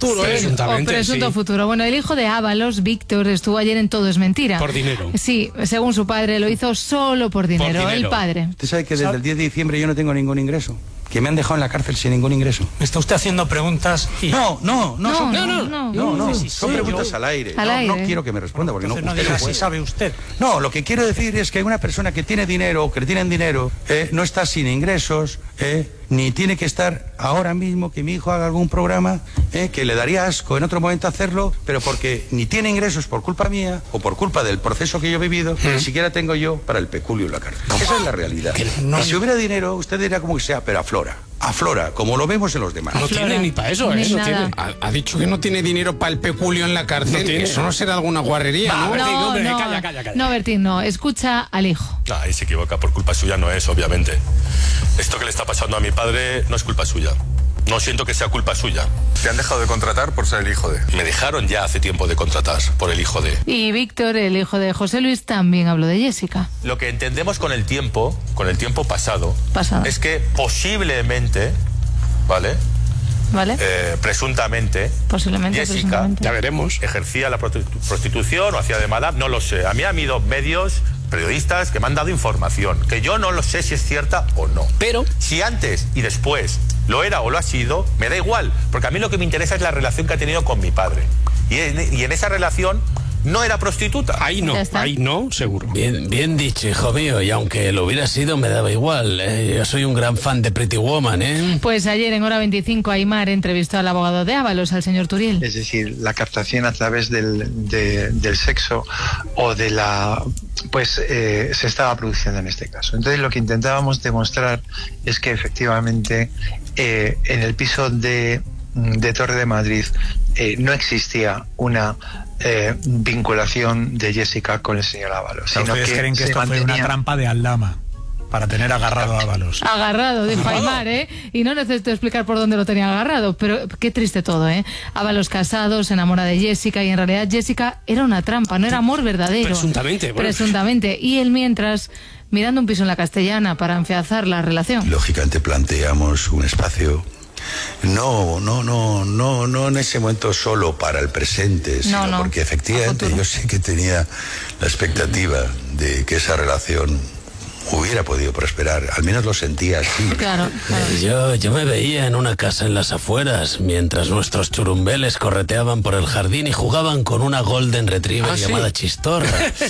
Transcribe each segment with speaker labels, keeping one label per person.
Speaker 1: futuro,
Speaker 2: Sí,
Speaker 1: presuntamente.
Speaker 2: O presunto futuro. Bueno, el hijo de Ábalos, Víctor, estuvo ayer en Todo es Mentira.
Speaker 1: Por dinero.
Speaker 2: Sí, según su padre, lo hizo solo por dinero. El padre.
Speaker 3: Usted sabe que desde el 10 de diciembre yo no tengo ningún ingreso. Que me han dejado en la cárcel sin ningún ingreso.
Speaker 4: ¿Me está usted haciendo preguntas?
Speaker 3: No,
Speaker 2: No.
Speaker 3: son preguntas al aire.
Speaker 2: Al aire.
Speaker 3: No quiero que me responda porque
Speaker 4: Entonces
Speaker 3: no.
Speaker 4: no diga si sabe usted.
Speaker 3: No, lo que quiero decir es que una persona que tiene dinero o que tienen dinero no está sin ingresos, ni tiene que estar ahora mismo que mi hijo haga algún programa que le daría asco en otro momento hacerlo, pero porque ni tiene ingresos por culpa mía o por culpa del proceso que yo he vivido, ni siquiera tengo yo para el peculio en la cárcel. Esa es la realidad. Y si hubiera dinero, usted dirá como que sea, pero aflora, como lo vemos en los demás.
Speaker 1: No tiene ni para eso,
Speaker 2: Ni
Speaker 1: no
Speaker 2: nada.
Speaker 1: tiene.
Speaker 5: Ha dicho que no tiene dinero para el peculio en la cárcel.
Speaker 1: No tiene.
Speaker 5: Eso no será alguna guarrería, ¿no?
Speaker 1: Bertín, hombre,
Speaker 2: no,
Speaker 1: calla.
Speaker 2: no, Bertín, no. Escucha al hijo.
Speaker 6: Ahí se equivoca, por culpa suya no es, obviamente. Esto que le está pasando a mi padre no es culpa suya. No siento que sea culpa suya.
Speaker 7: ¿Te han dejado de contratar por ser el hijo de?
Speaker 6: Me dejaron ya hace tiempo de contratar por el hijo de.
Speaker 2: Y Víctor, el hijo de José Luis, también habló de Jessica.
Speaker 6: Lo que entendemos con el tiempo pasado, es que posiblemente, ¿vale?
Speaker 2: ¿Vale?
Speaker 6: Presuntamente,
Speaker 2: Posiblemente,
Speaker 6: Jessica,
Speaker 2: presuntamente.
Speaker 1: Ya veremos.
Speaker 6: ejercía la prostitución o hacía de madame, no lo sé. A mí han habido medios, periodistas que me han dado información, que yo no lo sé si es cierta o no.
Speaker 1: Pero
Speaker 6: Si antes y después lo era o lo ha sido, me da igual, porque a mí lo que me interesa es la relación que ha tenido con mi padre. Y en esa relación no era prostituta.
Speaker 1: ahí
Speaker 2: Ya está.
Speaker 1: no, seguro.
Speaker 8: Bien dicho, hijo mío, y aunque lo hubiera sido me daba igual. Yo soy un gran fan de Pretty Woman, ¿eh?
Speaker 2: Pues ayer en Hora 25 Aimar entrevistó al abogado de Ábalos, al señor Turiel.
Speaker 9: Es decir, la captación a través del sexo o de la... pues se estaba produciendo en este caso. Entonces lo que intentábamos demostrar es que efectivamente en el piso de Torre de Madrid no existía una vinculación de Jessica con el señor Ábalos. Sino
Speaker 4: ¿Ustedes creen que esto fue una trampa de Aldama para tener agarrado a Ábalos?
Speaker 2: Agarrado, dijo Aimar, ¿eh? Y no necesito explicar por dónde lo tenía agarrado, pero qué triste todo, ¿eh? Ábalos casado, se enamora de Jessica y en realidad Jessica era una trampa, no era amor verdadero.
Speaker 1: Presuntamente, bueno.
Speaker 2: Presuntamente. Y él mientras, mirando un piso en la Castellana para afianzar la relación.
Speaker 3: Lógicamente planteamos un espacio no en ese momento solo para el presente, sino
Speaker 2: No,
Speaker 3: porque efectivamente yo sí que tenía la expectativa de que esa relación hubiera podido prosperar, al menos lo sentía así.
Speaker 2: Claro.
Speaker 8: Yo me veía en una casa en las afueras mientras nuestros churumbeles correteaban por el jardín y jugaban con una golden retriever llamada Chistorra.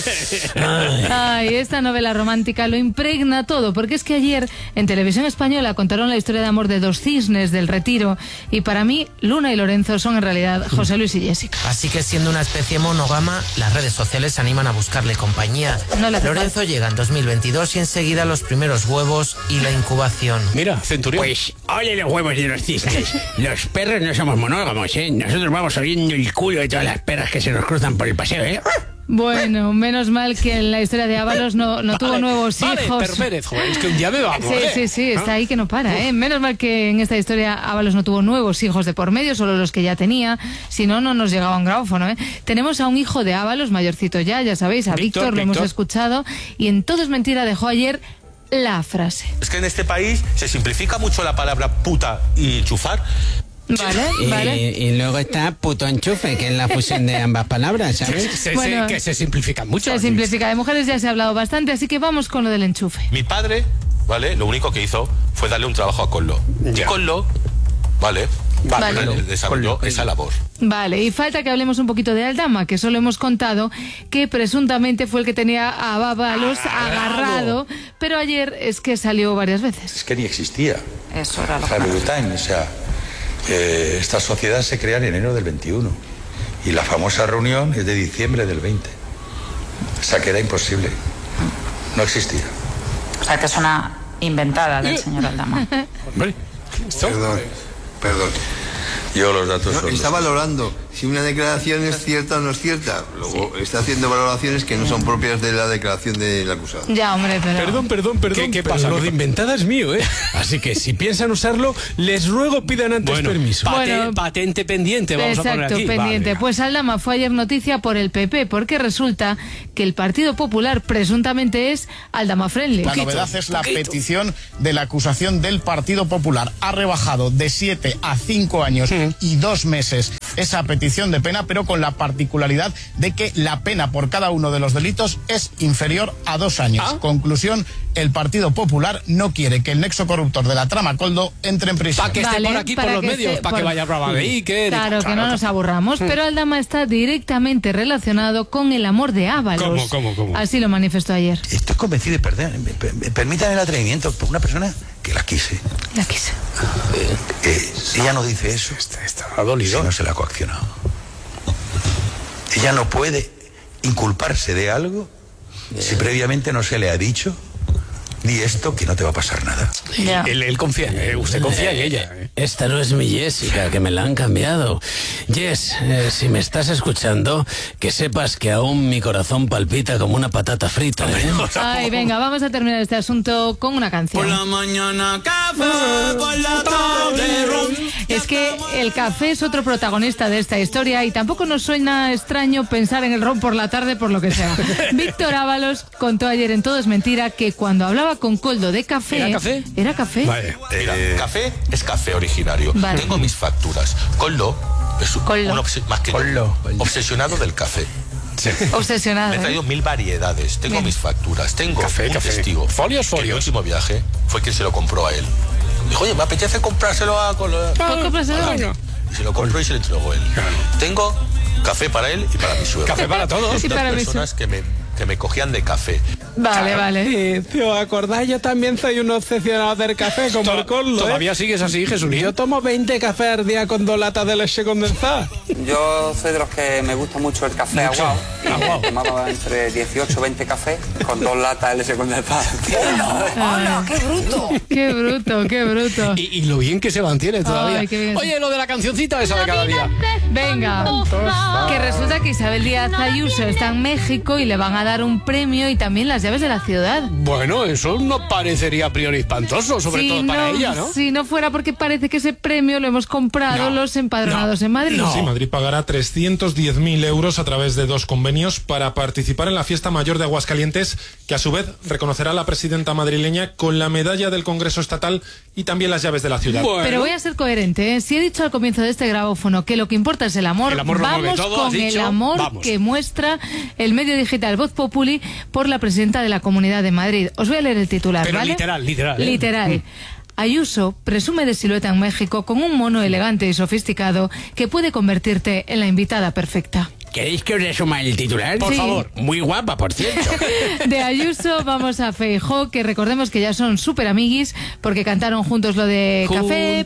Speaker 2: Ay, esta novela romántica lo impregna todo, porque es que ayer en Televisión Española contaron la historia de amor de dos cisnes del Retiro y para mí Luna y Lorenzo son en realidad José Luis y Jessica.
Speaker 10: Así que siendo una especie monógama, las redes sociales se animan a buscarle compañía.
Speaker 2: No le hace
Speaker 10: Lorenzo llega en 2022 y enseguida los primeros huevos y la incubación.
Speaker 1: Mira, Centurión.
Speaker 5: Pues, ole los huevos de los cisnes. Los perros no somos monógamos, ¿eh? Nosotros vamos oliendo el culo de todas las perras que se nos cruzan por el paseo, ¿eh?
Speaker 2: Bueno, menos mal que en la historia de Ábalos no tuvo nuevos hijos.
Speaker 1: Pérez, joder, es que un día me va a morir.
Speaker 2: Sí, está ahí que no para, ¿eh? Menos mal que en esta historia Ábalos no tuvo nuevos hijos de por medio, solo los que ya tenía, si no, no nos llegaba un grabófono, ¿eh? Tenemos a un hijo de Ábalos, mayorcito ya sabéis, a Víctor, lo hemos escuchado, y en Todo es Mentira dejó ayer la frase.
Speaker 6: Es que en este país se simplifica mucho la palabra puta y chufar.
Speaker 2: Vale.
Speaker 5: Y luego está puto enchufe, que es la fusión de ambas palabras, ¿sabes?
Speaker 2: Bueno,
Speaker 1: que se simplifican mucho.
Speaker 2: Se simplifica. De mujeres ya se ha hablado bastante, así que vamos con lo del enchufe.
Speaker 6: Mi padre, ¿vale? Lo único que hizo fue darle un trabajo a Collo. Y Collo, ¿vale? Desarrolló esa labor.
Speaker 2: Vale, y falta que hablemos un poquito de Aldama, que solo hemos contado que presuntamente fue el que tenía a Ábalos agarrado, pero ayer es que salió varias veces.
Speaker 3: Es que ni existía.
Speaker 11: Eso era lo
Speaker 3: o sea, esta sociedad se crea en enero del 21 y la famosa reunión es de diciembre del 20. O sea que era imposible. No existía.
Speaker 11: O sea, que es una inventada del señor Aldama.
Speaker 1: Hombre,
Speaker 7: Perdón.
Speaker 3: Yo los datos
Speaker 7: No,
Speaker 3: son
Speaker 7: está
Speaker 3: los-
Speaker 7: valorando
Speaker 12: si una declaración es cierta o no es cierta. Luego está haciendo valoraciones que no son propias de la declaración del acusado.
Speaker 2: Ya, hombre, pero...
Speaker 5: Perdón.
Speaker 1: ¿Qué pasa?
Speaker 5: Lo de inventada es mío, ¿eh? Así que si piensan usarlo, les ruego pidan antes permiso.
Speaker 1: Patente pendiente, vamos a poner aquí.
Speaker 2: Exacto, pendiente.
Speaker 1: Vale.
Speaker 2: Pues Aldama fue ayer noticia por el PP, porque resulta que el Partido Popular presuntamente es Aldama Friendly.
Speaker 13: La novedad es la petición de la acusación del Partido Popular. Ha rebajado de 7 a 5 años y 2 meses esa petición de pena, pero con la particularidad de que la pena por cada uno de los delitos es inferior a 2 años. Conclusión, el Partido Popular no quiere que el nexo corruptor de la trama Koldo entre en prisión.
Speaker 1: Para que esté por aquí, por los medios, para que vaya a probar de Iker.
Speaker 2: Claro, que no nos aburramos, pero Aldama está directamente relacionado con el amor de Ábalos.
Speaker 1: ¿Cómo?
Speaker 2: Así lo manifestó ayer.
Speaker 3: Estoy convencido de perder. Permítame el atrevimiento por una persona que la quise.
Speaker 2: La quise.
Speaker 3: Ella no dice eso.
Speaker 1: Está dolido.
Speaker 3: Si no se la ha coaccionado. Ella no puede inculparse de algo si previamente no se le ha dicho: di esto que no te va a pasar nada.
Speaker 2: Ya.
Speaker 1: Él confía, usted confía en ella.
Speaker 8: Esta no es mi Jessica, que me la han cambiado. Jess, si me estás escuchando, que sepas que aún mi corazón palpita como una patata frita.
Speaker 2: Ay, venga, vamos a terminar este asunto con una canción.
Speaker 14: Por la mañana café, por la tarde ron.
Speaker 2: Es que el café es otro protagonista de esta historia y tampoco nos suena extraño pensar en el ron por la tarde, por lo que sea. Víctor Ábalos contó ayer en Todo es Mentira que cuando hablaba con Koldo de café...
Speaker 1: ¿Era café?
Speaker 2: ¿Era café?
Speaker 6: Vale. Mira, café es café originario.
Speaker 2: Vale.
Speaker 6: Tengo mis facturas. Koldo es más que obsesionado del café.
Speaker 1: Sí.
Speaker 2: Obsesionado.
Speaker 6: Me he traído 1000 variedades. Tengo mis facturas. Tengo un testigo.
Speaker 1: Folios.
Speaker 6: Que el último viaje fue quien se lo compró a él. Dijo, oye, me apetece comprárselo a Koldo. Y se lo compró y se lo entregó él. Tengo café para él y para mi suegro.
Speaker 1: Café para todos.
Speaker 2: Y para
Speaker 6: personas que me cogían de café.
Speaker 2: Vale.
Speaker 5: ¿Te acordáis? Yo también soy un obsesionado del café, como el Koldo.
Speaker 1: ¿Todavía sigues así, Jesús?
Speaker 5: Yo tomo 20 cafés al día con 2 latas de leche condensada.
Speaker 15: Yo soy de los que me gusta mucho el café aguado. Tomaba entre 18 o 20 cafés con 2 latas de leche condensada.
Speaker 2: ¡Hola! ¡Qué bruto!
Speaker 1: Y lo bien que se mantiene todavía.
Speaker 2: Ay, qué bien.
Speaker 1: Oye, lo de la cancioncita esa de cada día.
Speaker 2: Venga, que resulta que Isabel Díaz Ayuso está en México y le van a dar un premio y también las llaves de la ciudad.
Speaker 1: Bueno, eso no parecería a priori espantoso, sobre todo para ella, ¿no?
Speaker 2: Si no fuera porque parece que ese premio lo hemos comprado los empadronados en Madrid.
Speaker 16: Sí, Madrid pagará 310.000 euros a través de 2 convenios para participar en la fiesta mayor de Aguascalientes, que a su vez reconocerá a la presidenta madrileña con la medalla del Congreso Estatal y también las llaves de la ciudad.
Speaker 2: Bueno. Pero voy a ser coherente, ¿eh? Si he dicho al comienzo de este grabófono que lo que importa es el amor vamos con el amor que muestra el medio digital Voz Populi por la presidenta de la Comunidad de Madrid. Os voy a leer el titular,
Speaker 1: pero
Speaker 2: ¿vale?
Speaker 1: Literal.
Speaker 2: Literal. Ayuso presume de silueta en México con un mono elegante y sofisticado que puede convertirte en la invitada perfecta.
Speaker 5: ¿Queréis que os resuma el titular?
Speaker 2: Por favor.
Speaker 5: Muy guapa, por cierto.
Speaker 2: De Ayuso vamos a Feijóo, que recordemos que ya son súper amiguis porque cantaron juntos lo de Café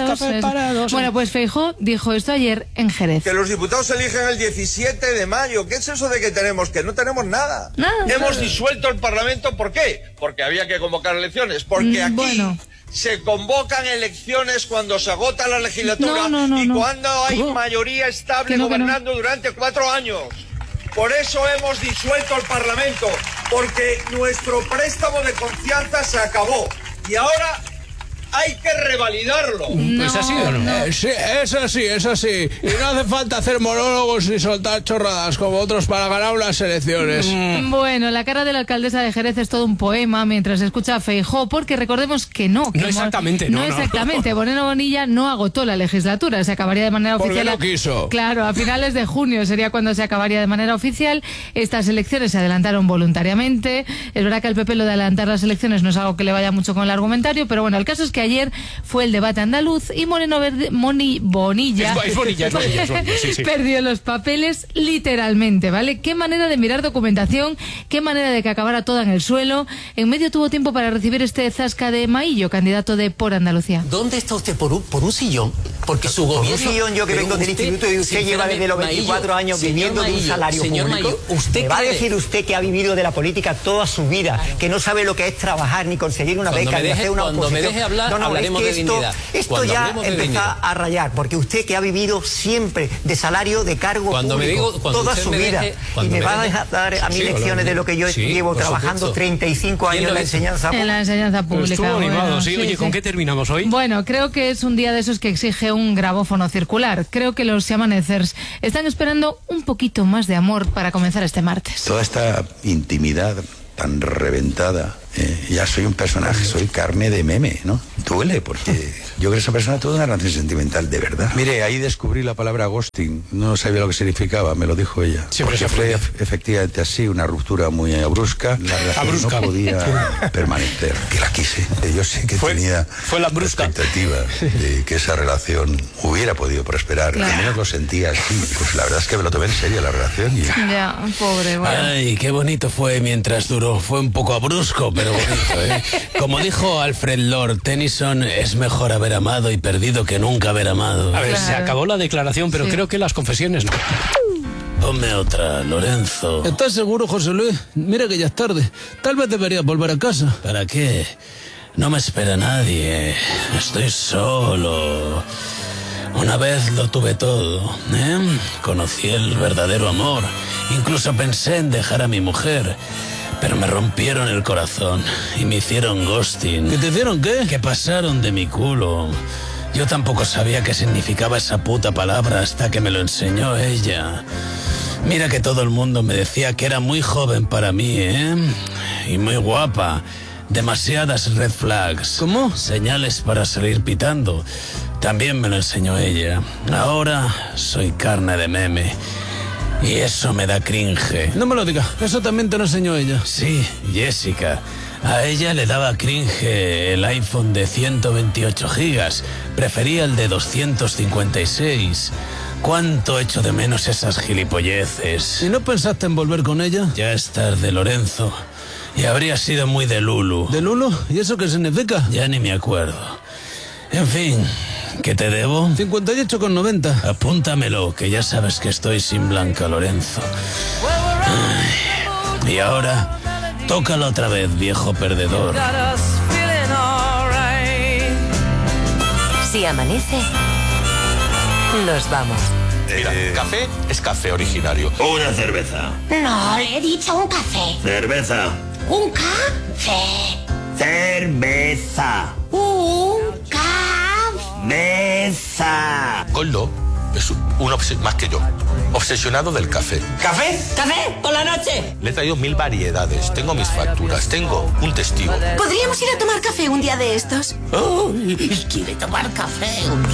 Speaker 2: para dos. Bueno, pues Feijóo dijo esto ayer en Jerez.
Speaker 17: Que los diputados se eligen el 17 de mayo. ¿Qué es eso de que tenemos? Que no tenemos nada. Hemos disuelto el Parlamento. ¿Por qué? Porque había que convocar elecciones. Porque aquí... se convocan elecciones cuando se agota la legislatura y cuando hay mayoría estable gobernando durante 4 años. Por eso hemos disuelto el Parlamento, porque nuestro préstamo de confianza se acabó y ahora hay que revalidarlo.
Speaker 1: ¿Es así o no?
Speaker 5: Sí, es así. Y no hace falta hacer monólogos ni soltar chorradas como otros para ganar unas elecciones.
Speaker 2: Bueno, la cara de la alcaldesa de Jerez es todo un poema mientras escucha a Feijóo, porque recordemos que no exactamente. Moreno Bonilla no agotó la legislatura, se acabaría de manera oficial.
Speaker 5: Porque no quiso.
Speaker 2: Claro, a finales de junio sería cuando se acabaría de manera oficial. Estas elecciones se adelantaron voluntariamente. Es verdad que al PP lo de adelantar las elecciones no es algo que le vaya mucho con el argumentario, pero bueno, el caso es que ayer fue el debate andaluz y Bonilla sí. Perdió los papeles literalmente, ¿vale? Qué manera de mirar documentación, qué manera de que acabara toda en el suelo. En medio tuvo tiempo para recibir este zasca de Maillo, candidato de Por Andalucía.
Speaker 10: ¿Dónde está usted por un sillón? Porque su gobierno...
Speaker 18: Por un sillón, yo que vengo del instituto y usted lleva desde los 24 años viviendo de un salario público.
Speaker 10: Maillo, ¿usted
Speaker 18: va a decir usted que ha vivido de la política toda su vida, que no sabe lo que es trabajar ni conseguir una beca ni hacer una oposición?
Speaker 10: Cuando me deje hablar...
Speaker 18: hablaremos de dignidad. Esto ya empieza a rayar, porque usted que ha vivido siempre de salario, de cargo público, toda su vida, y me va a dar a mí lecciones de lo que yo llevo trabajando 35 años en la enseñanza pública.
Speaker 2: En la enseñanza pública.
Speaker 1: Estuvo animado,
Speaker 2: bueno,
Speaker 1: sí. Oye, ¿con qué terminamos hoy?
Speaker 2: Bueno, creo que es un día de esos que exige un grabófono circular. Creo que los Yamanecers están esperando un poquito más de amor para comenzar este martes.
Speaker 3: Toda esta intimidad tan reventada, ya soy un personaje, soy carne de meme, ¿no? Duele, porque yo creo que esa persona tuvo una relación sentimental de verdad. Mire, ahí descubrí la palabra ghosting, no sabía lo que significaba, me lo dijo ella.
Speaker 1: Siempre
Speaker 3: porque fue efectivamente así, una ruptura muy brusca, la relación no podía permanecer, que la quise. Yo sé que tenía
Speaker 1: la
Speaker 3: expectativa de que esa relación hubiera podido prosperar, al menos lo sentía así. Pues la verdad es que me lo tomé en serio la relación. Y...
Speaker 2: Ya, pobre, bueno.
Speaker 8: Ay, qué bonito fue mientras duró, fue un poco abrupto, pero bonito, ¿eh? Como dijo Alfred Lord Tennyson, es mejor haber amado y perdido que nunca haber amado.
Speaker 1: A ver, se acabó la declaración, pero creo que las confesiones no.
Speaker 8: Ponme otra, Lorenzo.
Speaker 19: ¿Estás seguro, José Luis? Mira que ya es tarde. Tal vez deberías volver a casa.
Speaker 8: ¿Para qué? No me espera nadie. Estoy solo. Una vez lo tuve todo, ¿eh? Conocí el verdadero amor. Incluso pensé en dejar a mi mujer. Pero me rompieron el corazón y me hicieron ghosting.
Speaker 19: ¿Qué te hicieron qué?
Speaker 8: Que pasaron de mi culo. Yo tampoco sabía qué significaba esa puta palabra hasta que me lo enseñó ella. Mira que todo el mundo me decía que era muy joven para mí, ¿eh? Y muy guapa. Demasiadas red flags.
Speaker 19: ¿Cómo?
Speaker 8: Señales para salir pitando. También me lo enseñó ella. Ahora soy carne de meme. Y eso me da cringe.
Speaker 19: No me lo digas, eso también te lo enseñó ella.
Speaker 8: Sí, Jessica. A ella le daba cringe el iPhone de 128 gigas. Prefería el de 256. ¿Cuánto echo de menos esas gilipolleces?
Speaker 19: ¿Y no pensaste en volver con ella?
Speaker 8: Ya es tarde, Lorenzo. Y habría sido muy de Lulu.
Speaker 19: ¿De Lulu? ¿Y eso qué significa?
Speaker 8: Ya ni me acuerdo. En fin... ¿Qué te debo?
Speaker 19: 58,90.
Speaker 8: Apúntamelo, que ya sabes que estoy sin Blanca, Lorenzo. Ay, y ahora, tócalo otra vez, viejo perdedor.
Speaker 20: Si amanece, nos vamos.
Speaker 6: Mira, café es café originario.
Speaker 21: Una cerveza.
Speaker 22: No, le he dicho un café.
Speaker 21: Cerveza.
Speaker 22: Un café.
Speaker 21: Cerveza.
Speaker 22: Un café.
Speaker 21: Mesa.
Speaker 6: Coldo es más que yo. Obsesionado del café.
Speaker 21: ¿Café? ¿Café? ¿Por la noche?
Speaker 6: Le he traído 1000 variedades. Tengo mis facturas. Tengo un testigo.
Speaker 22: ¿Podríamos ir a tomar café un día de estos?
Speaker 21: ¿Quiere tomar café?